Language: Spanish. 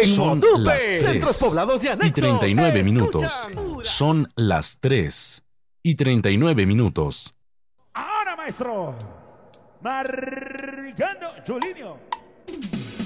En Son Motupe, las 3 centros poblados y y anexos. 39 se minutos. escuchan. Son las 3 y 39 minutos. Ahora, maestro. Marcando Julinho.